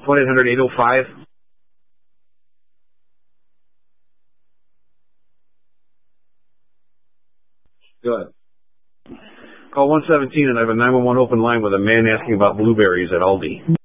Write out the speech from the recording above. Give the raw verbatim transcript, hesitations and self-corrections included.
one eight hundred eight oh five. Go ahead. Call one seventeen and I have a nine one one open line with a man asking about blueberries at Aldi.